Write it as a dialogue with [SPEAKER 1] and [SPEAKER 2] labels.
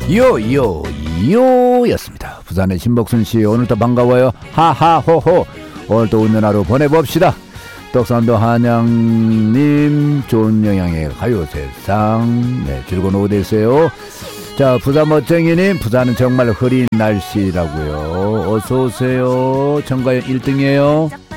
[SPEAKER 1] 요요요였습니다. 부산의 신복순씨 오늘도 반가워요. 하하호호. 오늘도 웃는 하루 보내봅시다. 떡산도 한양님 좋은 영향의 가요세상. 네, 즐거운 오후 되세요. 자, 부산 멋쟁이님, 부산은 정말 흐린 날씨라고요. 어서오세요. 정가연 1등이에요.